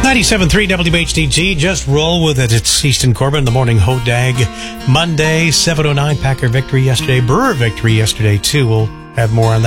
97.3 WHDG. Just roll with it. It's Easton Corbin in the morning. Hodag Monday, 7:09. Packer victory yesterday. Brewer victory yesterday, too. We'll have more on that.